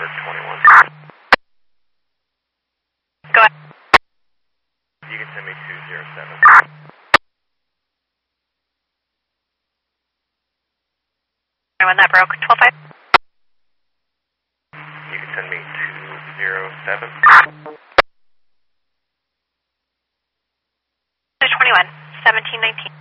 21. Go ahead. You can send me 207. When that broke, 12.5. You can send me 207. 221, 1719.